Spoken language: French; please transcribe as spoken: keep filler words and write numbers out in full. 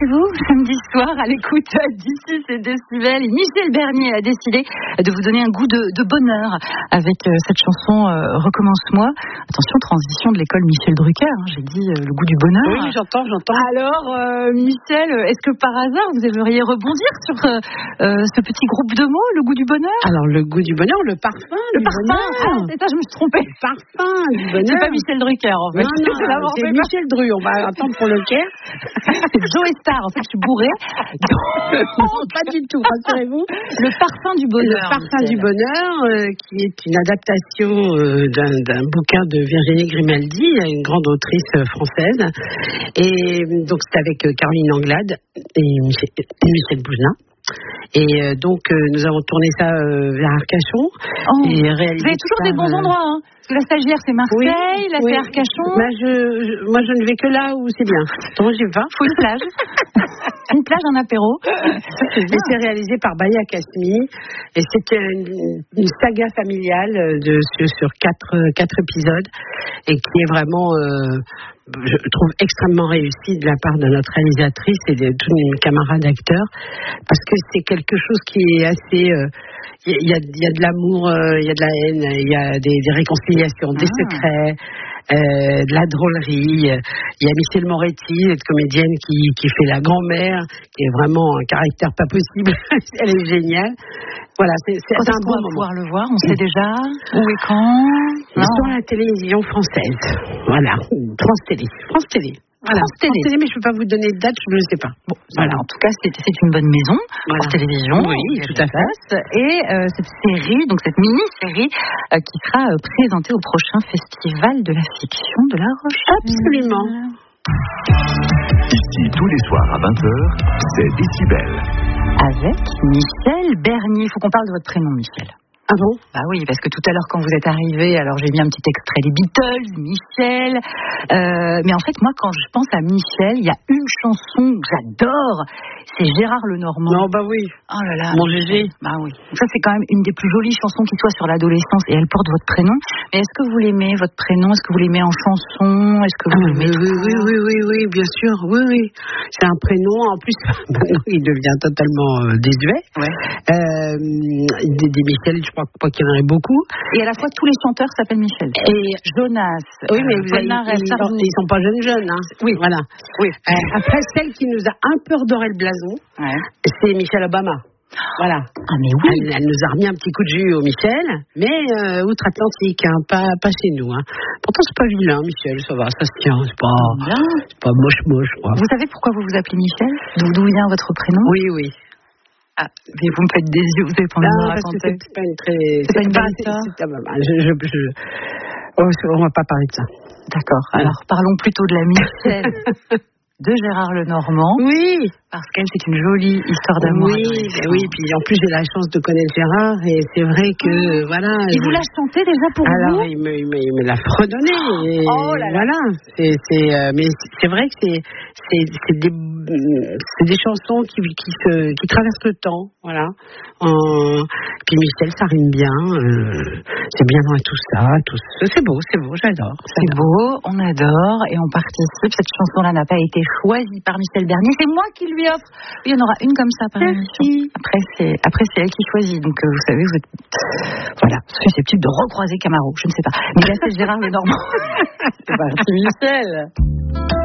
vous, samedi soir, à l'écoute d'Ici c'est Décibel. Michel Bernier a décidé de vous donner un goût de, de bonheur avec cette chanson euh, Recommence-moi. Attention, transition de l'école Michel Drucker, hein, j'ai dit euh, le goût du bonheur. Oui, j'entends, j'entends. Alors, euh, Michel, est-ce que par hasard, vous aimeriez rebondir sur euh, euh, ce petit groupe de mots, le goût du bonheur? Alors, le goût du bonheur, le parfum Le du parfum, bonheur. ah, c'est ça, je me suis trompée. Le parfum du bonheur. C'est pas Michel Drucker, en fait. Non, non, c'est Michel Dru. On va attendre pour le Caire. C'est Joe Star, en fait, je suis bourrée. Non, pas du tout, rassurez-vous. Le parfum du bonheur. Le parfum Michel. du bonheur, euh, qui est une adaptation euh, d'un, d'un bouquin de Virginie Grimaldi, une grande autrice euh, française. Et donc, c'est avec euh, Caroline Anglade et Michel, et Michel Bougelin. Et euh, donc, euh, nous avons tourné ça euh, vers Arcachon. Oh, et réalisé vous avez toujours ça, des bons euh, endroits, hein. Parce que la stagiaire, c'est Marseille, oui, là, oui. c'est Arcachon. Bah, je, je, moi, je ne vais que là où c'est bien. Donc, j'y vais pas. Faut une plage. Une plage, un apéro. Et c'est réalisé par Baya Kasmi. Et c'était une, une saga familiale de, sur, sur quatre, quatre épisodes. Et qui est vraiment, euh, je trouve, extrêmement réussie de la part de notre réalisatrice et de tous mes camarades acteurs. Parce que c'est quelque chose qui est assez... Euh, il y, y, y a de l'amour, il euh, y a de la haine, il y a des, des réconciliations, des ah. secrets, euh, de la drôlerie. Il y a Michel Moretti, cette comédienne qui, qui fait la grand-mère, qui est vraiment un caractère pas possible. Elle est géniale. Voilà, c'est, c'est quand un est-ce bon qu'on va moment. pouvoir le voir? On sait déjà où et quand? Sur la télévision française. Voilà, France Télé. France Télé. Voilà. France Télé. France Télé, mais je ne peux pas vous donner de date, je ne sais pas. Bon, voilà. En tout cas, c'est, c'est une bonne maison, voilà. France Télévision. Oui, tout à fait. Et euh, cette série, donc cette mini-série, euh, qui sera euh, présentée au prochain festival de la fiction de La Rochelle. Absolument. Ici, tous les soirs à vingt heures, c'est Décibel. Avec Michel Bernier. Il faut qu'on parle de votre prénom, Michel. Ah bon? Bah oui, parce que tout à l'heure quand vous êtes arrivé, alors j'ai mis un petit extrait des Beatles, Michel. Euh, mais en fait, moi, quand je pense à Michel, il y a une chanson que j'adore, c'est Gérard Lenormand. Non, bah oui. Oh là là. Mon Gégé. Bah oui. Donc ça, c'est quand même une des plus jolies chansons qui soit sur l'adolescence et elle porte votre prénom. Mais est-ce que vous l'aimez, votre prénom? Est-ce que vous l'aimez en chanson? Est-ce que vous ah, l'aimez oui, oui, oui, oui, oui, bien sûr. Oui, oui. C'est un prénom. En plus, maintenant, il devient totalement euh, désuet. Ouais. Euh, des, des Michel, je crois pas qu'il y en aurait beaucoup. Et à la fois, tous les chanteurs s'appellent Michel. Et Jonas. Oui, mais vous avez, ils, ils, ils sont pas jeunes jeunes. Hein. Oui. Voilà. Oui. Euh, après, celle qui nous a un peu redoré le blason, ouais. c'est Michelle Obama. Voilà. Ah mais oui. Elle, elle nous a remis un petit coup de jus au Michel, mais euh, outre-Atlantique, hein, pas, pas chez nous. Hein. Pourtant, c'est pas vilain, Michel, ça va, ça se tient. C'est pas, c'est pas moche moche. Quoi. Vous savez pourquoi vous vous appelez Michel? D'où, d'où vient votre prénom? Oui, oui. Ah, mais vous me faites des yeux, vous avez pas envie de me raconter. C'est, c'est pas une très... C'est, c'est pas une belle histoire. Je, je, je... Oh, on va pas parler de ça. D'accord. Voilà. Alors, parlons plutôt de la Michel de Gérard Lenormand. Oui. Parce qu'elle, c'est une jolie histoire d'amour. Oui, ben oui, puis en plus j'ai la chance de connaître Gérard et c'est vrai que oh. voilà. Il je... vous l'a chanté déjà pour Alors, vous? Alors il me, il me, il me l'a fredonné. Et oh là là. Voilà, c'est, c'est, euh, mais c'est vrai que c'est, c'est, c'est des, c'est des chansons qui, qui se, qui traversent le temps, voilà. En... Puis Michel, ça rime bien. Euh, c'est bien loin tout ça, tout ça. C'est beau, c'est beau, j'adore. C'est j'adore. Beau, on adore et on participe. Cette chanson-là n'a pas été choisie par Michel Bernier. C'est moi qui lui offre. Il y en aura une comme ça par émission. Après, c'est, après, c'est elle qui choisit. Donc, euh, vous savez, vous êtes, voilà, susceptible de recroiser Camaro. Je ne sais pas. Mais là, c'est Gérard Lenormand. C'est parti, Michel.